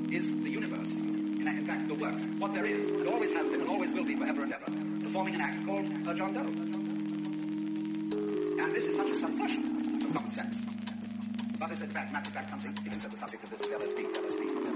is the universe. In fact, the works, what there is, and always has been and always will be forever and ever, performing an act called John Doe. And this is such a subversion of common sense. But is in fact, matter of fact, something, even so the subject of this LSD.